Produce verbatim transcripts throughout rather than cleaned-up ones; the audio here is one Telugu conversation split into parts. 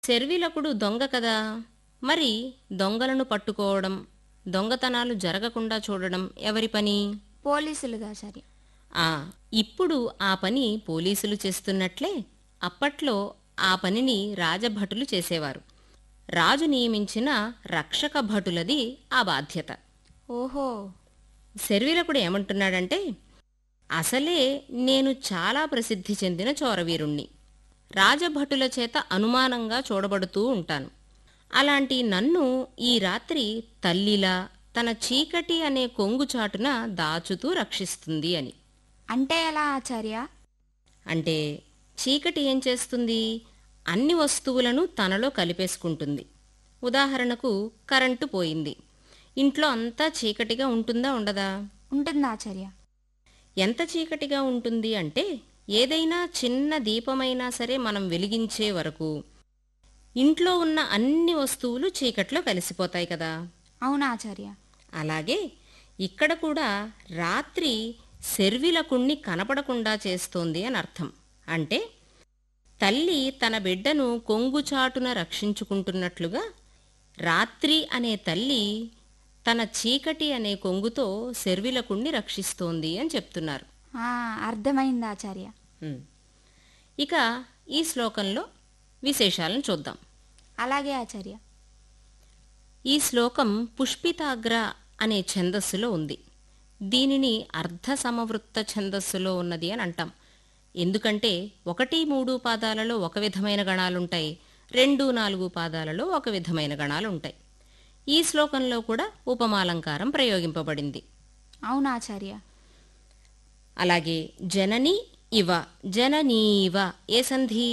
శర్విలకుడు దొంగ కదా, మరి దొంగలను పట్టుకోవడం, దొంగతనాలు జరగకుండా చూడడం ఎవరి పని? పోలీసులుగా ఆచార్య. ఆ ఇప్పుడు ఆ పని పోలీసులు చేస్తున్నట్లే అప్పట్లో ఆ పనిని రాజభటులు చేసేవారు. రాజు నియమించిన రక్షక భటులది ఆ బాధ్యత. ఓహో. శర్విలకుడు ఏమంటున్నాడంటే, అసలే నేను చాలా ప్రసిద్ధి చెందిన చోరవీరుణ్ణి, రాజభటుల చేత అనుమానంగా చూడబడుతూ ఉంటాను. అలాంటి నన్ను ఈ రాత్రి తల్లిలా తన చీకటి అనే కొంగుచాటున దాచుతూ రక్షిస్తుంది అని. అంటే ఎలా ఆచార్య? అంటే చీకటి ఏం చేస్తుంది? అన్ని వస్తువులను తనలో కలిపేసుకుంటుంది. ఉదాహరణకు కరెంటు పోయింది, ఇంట్లో అంతా చీకటిగా ఉంటుందా ఉండదా? ఉంటుంది ఆచార్య. ఎంత చీకటిగా ఉంటుంది అంటే, ఏదైనా చిన్న దీపమైనా సరే మనం వెలిగించే వరకు ఇంట్లో ఉన్న అన్ని వస్తువులు చీకట్లో కలిసిపోతాయి కదా. అవునా ఆచార్య. అలాగే ఇక్కడ కూడా రాత్రి శర్విలకుణ్ణి కనపడకుండా చేస్తోంది అని అర్థం. అంటే తల్లి తన బిడ్డను కొంగుచాటున రక్షించుకుంటున్నట్లుగా రాత్రి అనే తల్లి తన చీకటి అనే కొంగుతో శర్విలకుణ్ణి రక్షిస్తోంది అని చెప్తున్నారు. ఆ, అర్థమైంది ఆచార్య. ఉమ్. ఇక ఈ శ్లోకంలో విశేషాలను చూద్దాం. అలాగే ఆచార్య. ఈ శ్లోకం పుష్పితాగ్ర అనే ఛందస్సులో ఉంది. దీనిని అర్ధ సమవృత్త ఛందస్సులో ఉన్నది అని అంటాం. ఎందుకంటే ఒకటి మూడు పాదాలలో ఒక విధమైన గణాలుంటాయి, రెండు నాలుగు పాదాలలో ఒక విధమైన గణాలుంటాయి. ఈ శ్లోకంలో కూడా ఉపమాలంకారం ప్రయోగింపబడింది. అవునా ఆచార్య. అలాగే జనని ఇవ, జననీవ ఏ సంధి?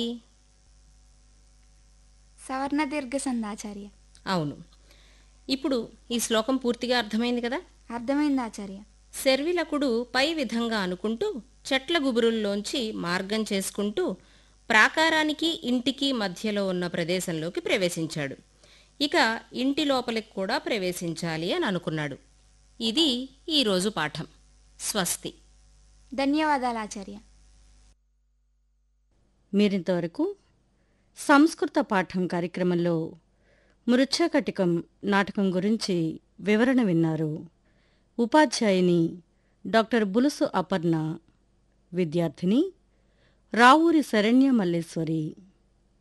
సవర్ణ దీర్ఘ సంధాచార్య. అవును. ఇప్పుడు ఈ శ్లోకం పూర్తిగా అర్థమైంది కదా. అర్థమైంది ఆచార్య. శర్విలకుడు పై విధంగా అనుకుంటూ చెట్ల గుబురుల్లోంచి మార్గం చేసుకుంటూ ప్రాకారానికి ఇంటికి మధ్యలో ఉన్న ప్రదేశంలోకి ప్రవేశించాడు. ఇక ఇంటి లోపలికి కూడా ప్రవేశించాలి అని అనుకున్నాడు. ఇది ఈరోజు పాఠం. స్వస్తి. ధన్యవాదాలు ఆచార్య. మీరింతవరకు సంస్కృత పాఠం కార్యక్రమంలో మృచ్ఛకటికం నాటకం గురించి వివరణ విన్నారు. ఉపాధ్యాయుని డాక్టర్ బులుసు అపర్ణ, విద్యార్థిని రావూరి శరణ్య మల్లేశ్వరి.